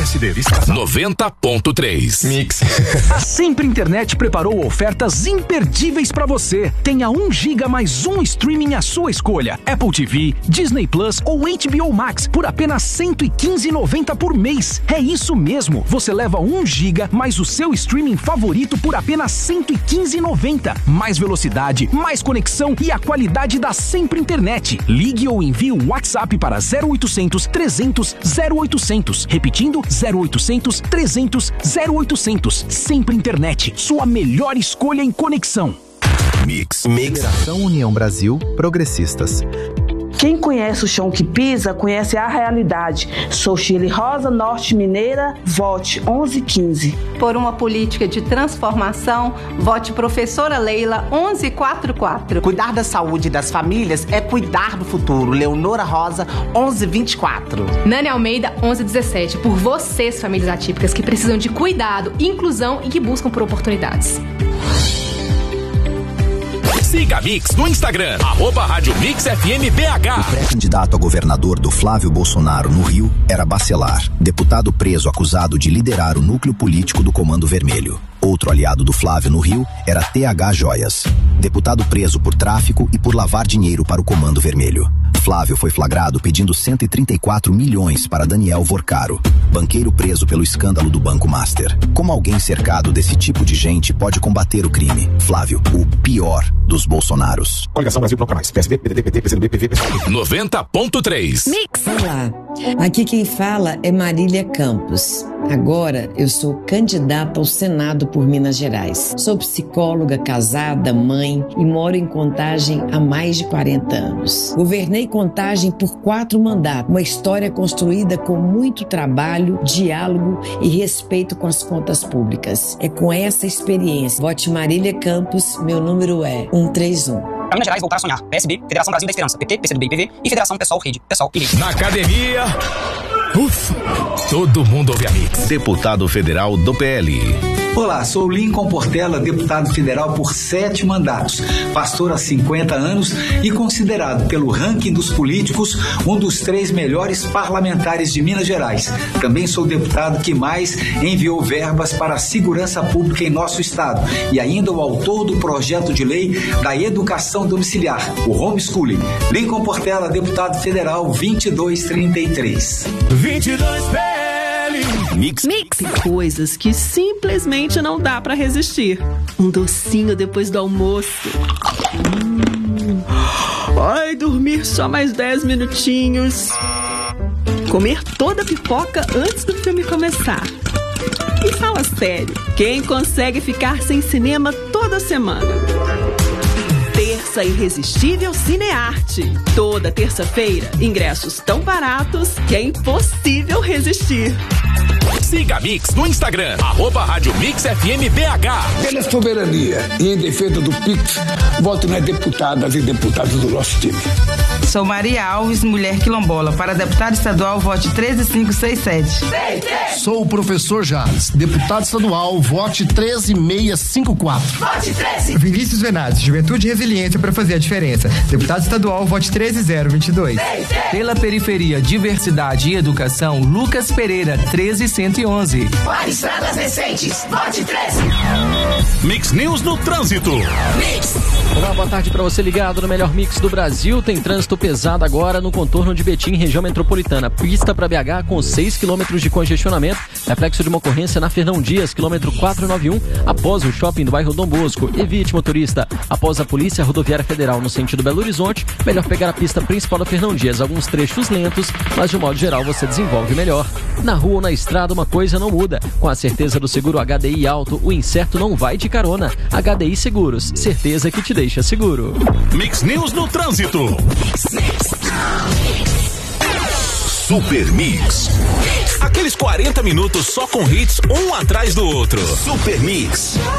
PSD, vice-casal. 90.3 Mix. A Sempre Internet preparou ofertas imperdíveis pra você. Tenha 1 GB mais um streaming à sua escolha. Apple TV, Disney Plus ou HBO Max por apenas R$115,90 por mês. É isso mesmo. Você leva 1 GB mais o seu streaming favorito por apenas R$115,90. Mais velocidade, mais conexão e a qualidade da Sempre Internet. Ligue ou envie o WhatsApp para 0800 300 0800. Repetindo, 0800 300 0800. Sempre Internet, sua melhor escolha em conexão. Mix. Federação União Brasil Progressistas. Quem conhece o chão que pisa, conhece a realidade. Sou Shirley Rosa, Norte Mineira, vote 1115. Por uma política de transformação, vote professora Leila 1144. Cuidar da saúde das famílias é cuidar do futuro. Leonora Rosa 1124. Nani Almeida 1117. Por vocês, famílias atípicas que precisam de cuidado, inclusão e que buscam por oportunidades. Siga a Mix no Instagram, @Rádio Mix FM BH. O pré-candidato a governador do Flávio Bolsonaro no Rio era Bacelar, deputado preso acusado de liderar o núcleo político do Comando Vermelho. Outro aliado do Flávio no Rio era TH Joias, deputado preso por tráfico e por lavar dinheiro para o Comando Vermelho. Flávio foi flagrado pedindo 134 milhões para Daniel Vorcaro, banqueiro preso pelo escândalo do Banco Master. Como alguém cercado desse tipo de gente pode combater o crime? Flávio, o pior dos Bolsonaros. Coligação Brasil Bloco Mais. PSD, PDT, PT, PCdoB, PV, PSOL. 90.3 Mix. Olá, aqui quem fala é Marília Campos. Agora eu sou candidata ao Senado por Minas Gerais. Sou psicóloga, casada, mãe e moro em Contagem há mais de 40 anos. Governei Contagem por 4 mandatos. Uma história construída com muito trabalho, diálogo e respeito com as contas públicas. É com essa experiência. Vote Marília Campos, meu número é 131. Para Minas Gerais, voltar a sonhar. PSB, Federação Brasil da Esperança, PT, PCdoB, PV e Federação Pessoal Rede. Pessoal e Rede. Na academia, ufa, todo mundo ouve a Mix. Deputado federal do PL. Olá, sou Lincoln Portela, deputado federal por 7 mandatos, pastor há 50 anos e considerado pelo ranking dos políticos um dos 3 melhores parlamentares de Minas Gerais. Também sou o deputado que mais enviou verbas para a segurança pública em nosso estado e ainda o autor do projeto de lei da educação domiciliar, o homeschooling. Lincoln Portela, deputado federal 2233. 22 PL. Mix. Tem coisas que simplesmente não dá pra resistir. Um docinho depois do almoço. Ai, dormir só mais 10 minutinhos. Comer toda a pipoca antes do filme começar. E fala sério, quem consegue ficar sem cinema toda semana? Terça Irresistível Cinearte. Toda terça-feira, ingressos tão baratos que é impossível resistir. Siga a Mix no Instagram, @Rádio Mix FM BH. Pela soberania e em defesa do PIX, voto nas deputadas e deputados do nosso time. Sou Maria Alves, mulher quilombola. Para deputado estadual, vote 13567. Sou o professor Jales, deputado estadual, vote 13654. Vote 13. Vinícius Venazzi, Juventude e Resiliência para fazer a diferença. Deputado estadual, vote 13022. Pela periferia, diversidade e educação, Lucas Pereira, 13111. Para estradas recentes, vote 13. Mix News no trânsito. Mix. Olá, boa tarde para você ligado no melhor mix do Brasil. Tem trânsito pesado agora no contorno de Betim, região metropolitana. Pista para BH com 6 quilômetros de congestionamento. Reflexo de uma ocorrência na Fernão Dias, quilômetro 491, após o shopping do bairro Dom Bosco. Evite, motorista. Após a Polícia Rodoviária Federal no sentido Belo Horizonte, melhor pegar a pista principal da Fernão Dias. Alguns trechos lentos, mas de um modo geral você desenvolve melhor. Na rua ou na estrada uma coisa não muda. Com a certeza do seguro HDI Alto, o incerto não vai de carona. HDI Seguros, certeza que te deixa seguro. Mix News no trânsito. Super Mix. Aqueles 40 minutos só com hits um atrás do outro. Super Mix.